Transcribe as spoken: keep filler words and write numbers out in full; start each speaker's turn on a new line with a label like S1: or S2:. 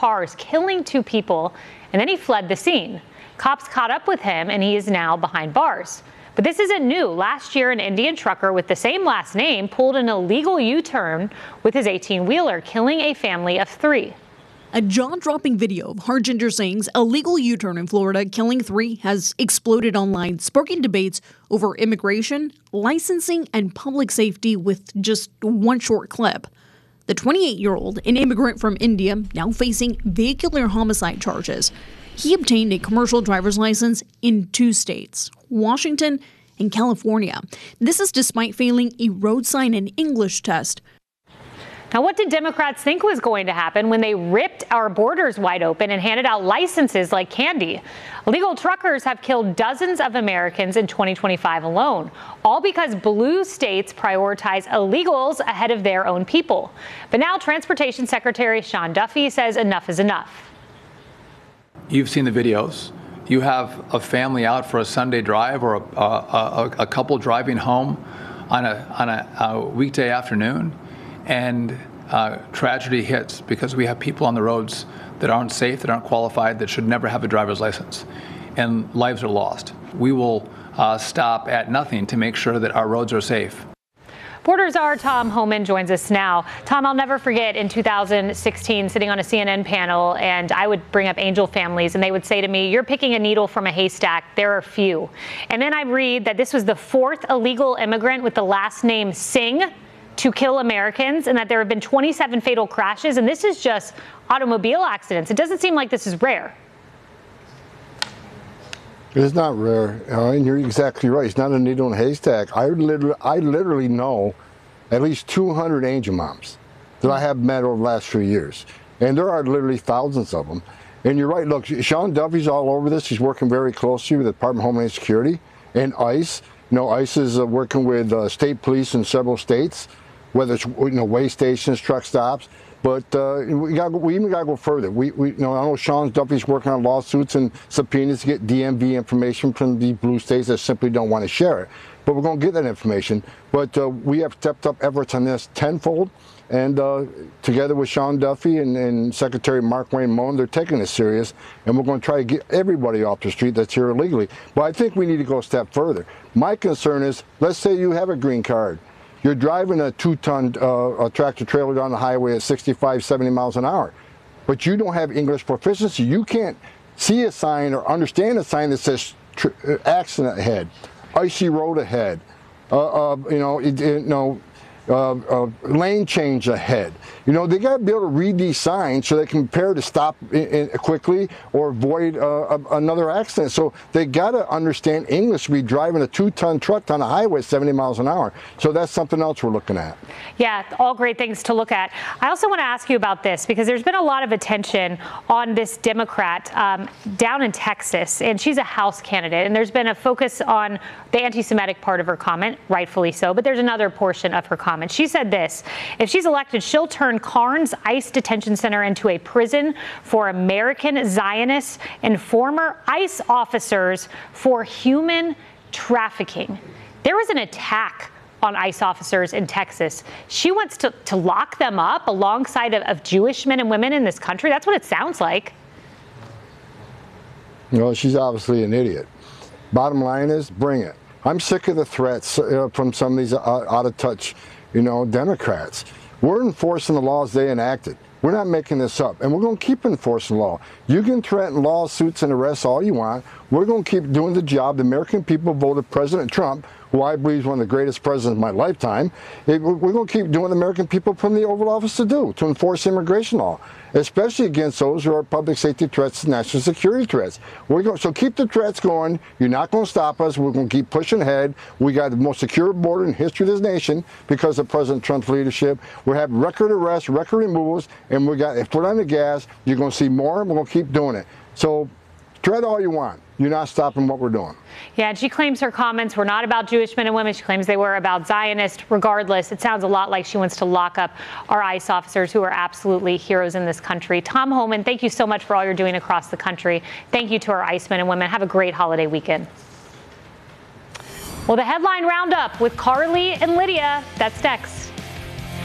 S1: cars, killing two people, and then he fled the scene. Cops caught up with him, and he is now behind bars. But this isn't new. Last year, an Indian trucker with the same last name pulled an illegal U-turn with his eighteen-wheeler, killing a family of three.
S2: A jaw-dropping video of Harjinder Singh's illegal U-turn in Florida killing three has exploded online, sparking debates over immigration, licensing, and public safety with just one short clip. The twenty-eight-year-old, an immigrant from India, now facing vehicular homicide charges. He obtained a commercial driver's license in two states, Washington and California. This is despite failing a road sign and English test.
S1: Now, what did Democrats think was going to happen when they ripped our borders wide open and handed out licenses like candy? Illegal truckers have killed dozens of Americans in twenty twenty-five alone, all because blue states prioritize illegals ahead of their own people. But now Transportation Secretary Sean Duffy says enough is enough.
S3: You've seen the videos. You have a family out for a Sunday drive or a, a, a, a couple driving home on a, on a, a weekday afternoon, and uh, tragedy hits because we have people on the roads that aren't safe, that aren't qualified, that should never have a driver's license, and lives are lost. We will uh, stop at nothing to make sure that our roads are safe.
S1: Border czar Tom Homan joins us now. Tom, I'll never forget in two thousand sixteen sitting on a C N N panel, and I would bring up angel families, and they would say to me, "You're picking a needle from a haystack. There are few." And then I read that this was the fourth illegal immigrant with the last name Singh to kill Americans, and that there have been twenty-seven fatal crashes, and this is just automobile accidents. It doesn't seem like this is rare.
S4: It's not rare, uh, and you're exactly right. It's not a needle in a haystack. I literally, I literally know at least two hundred angel moms that I have met over the last few years, and there are literally thousands of them. And you're right. Look, Sean Duffy's all over this. He's working very closely with the Department of Homeland Security and ICE. You know, ICE is uh, working with uh, state police in several states, whether it's you know way stations, truck stops. But uh, we got we even got to go further. We, we you know I know Sean Duffy's working on lawsuits and subpoenas to get D M V information from the blue states that simply don't want to share it. But we're going to get that information. But uh, we have stepped up efforts on this tenfold, and uh, together with Sean Duffy and, and Secretary Markwayne Mullin, they're taking this serious, and we're going to try to get everybody off the street that's here illegally. But I think we need to go a step further. My concern is, let's say you have a green card. You're driving a two-ton uh, tractor trailer down the highway at sixty-five, seventy miles an hour, but you don't have English proficiency. You can't see a sign or understand a sign that says tr accident ahead, icy road ahead, uh, uh, you know, it, it, you know, uh, uh, lane change ahead. You know, they got to be able to read these signs so they can prepare to stop in, in quickly or avoid uh, a, another accident. So they got to understand English to be driving a two-ton truck on the highway at seventy miles an hour. So that's something else we're looking at.
S1: Yeah, all great things to look at. I also want to ask you about this because there's been a lot of attention on this Democrat um, down in Texas, and she's a House candidate, and there's been a focus on the anti-Semitic part of her comment, rightfully so, but there's another portion of her comment. She said this: if she's elected, she'll turn Carnes ICE detention center into a prison for American Zionists and former ICE officers for human trafficking. There was an attack on ICE officers in Texas. She wants to, to lock them up alongside of, of Jewish men and women in this country. That's what it sounds like.
S4: Well, she's obviously an idiot. Bottom line is, bring it. I'm sick of the threats uh, from some of these uh, out of touch, you know, Democrats. We're enforcing the laws they enacted. We're not making this up, and we're going to keep enforcing law. You can threaten lawsuits and arrests all you want. We're going to keep doing the job. The American people voted President Trump, who I believe is one of the greatest presidents of my lifetime. It, we're going to keep doing what the American people put in the Oval Office to do, to enforce immigration law, especially against those who are public safety threats and national security threats. We're going, so keep the threats going. You're not going to stop us. We're going to keep pushing ahead. We got the most secure border in history of this nation because of President Trump's leadership. We have record arrests, record removals, and we got, if we're on the gas, you're going to see more, and we're going to keep doing it. So threat all you want. You're not stopping what we're doing.
S1: Yeah, and she claims her comments were not about Jewish men and women. She claims they were about Zionists. Regardless, it sounds a lot like she wants to lock up our ICE officers who are absolutely heroes in this country. Tom Homan, thank you so much for all you're doing across the country. Thank you to our ICE men and women. Have a great holiday weekend. Well, the headline roundup with Carly and Lydia. That's next.